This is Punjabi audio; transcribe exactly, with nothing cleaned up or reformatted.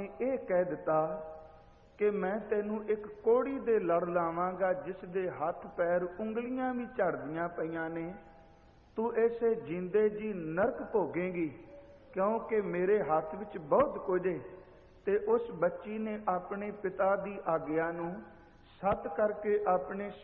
ਨੇ ਇਹ ਕਹਿ ਦਿੱਤਾ ਕਿ ਮੈਂ ਤੈਨੂੰ ਇੱਕ ਕੋੜੀ ਦੇ ਲੜ ਲਾਵਾਂਗਾ ਜਿਸ ਦੇ ਹੱਥ ਪੈਰ ਉਂਗਲੀਆਂ ਵੀ ਝੜਦੀਆਂ ਪਈਆਂ ਨੇ, ਤੂੰ ਇਸੇ ਜਿੰਦੇ ਜੀ ਨਰਕ ਭੋਗੇਂਗੀ, ਕਿਉਂਕਿ ਮੇਰੇ ਹੱਥ ਵਿੱਚ ਬਹੁਤ ਕੁਝ ਹੈ। ਤੇ ਉਸ ਬੱਚੀ ਨੇ ਆਪਣੇ ਪਿਤਾ ਦੀ ਆਗਿਆ ਨੂੰ ਸੱਤ ਕਰਕੇ ਆਪਣੇ